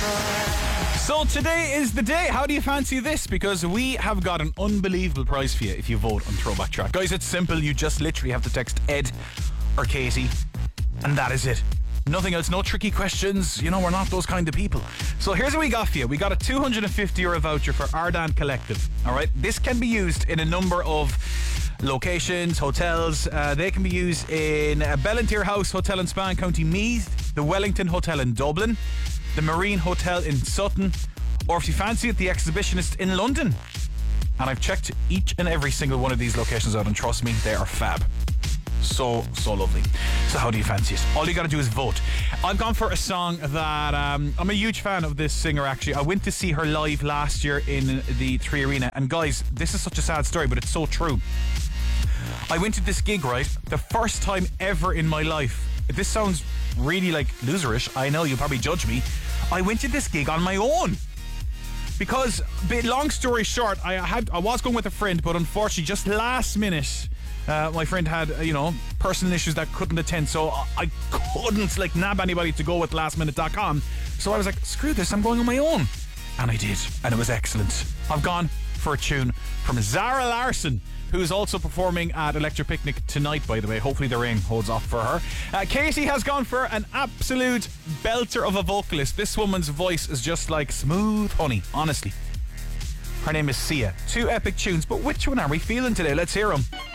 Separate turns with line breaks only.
So today is the day. How do you fancy this? Because we have got an unbelievable prize for you if you vote on Throwback Track. Guys, it's simple. You just literally have to text Ed or Katie, and that is it. Nothing else, no tricky questions. You know, we're not those kind of people. So here's what we got for you. We got a €250 voucher for Ardan Collective. All right, this can be used in a number of locations, hotels. They can be used in Bellentere House Hotel and Spa in County Meath, the Wellington Hotel in Dublin, the Marine Hotel in Sutton, or if you fancy it, the Exhibitionist in London. And I've checked each and every single one of these locations out, and trust me, they are fab. So lovely. So how do you fancy it? All you gotta do is vote. I've gone for a song that I'm a huge fan of this singer, actually. I went to see her live last year in the 3 Arena, and guys, this is such a sad story, but it's so true. I went to this gig, right? The first time ever in my life. This sounds really like loserish. I know, you'll probably judge me. I went to this gig on my own. Because, long story short, I was going with a friend, but unfortunately, just last minute, my friend had, personal issues that couldn't attend, so I couldn't nab anybody to go with lastminute.com. So I was like, screw this, I'm going on my own. And I did, and it was excellent. I've gone for a tune from Zara Larsson, who's also performing at Electric Picnic tonight, by the way. Hopefully the rain holds off for her. Katie has gone for an absolute belter of a vocalist. This woman's voice is just like smooth honey, honestly. Her name is Sia. 2 epic tunes, but which one are we feeling today? Let's hear them.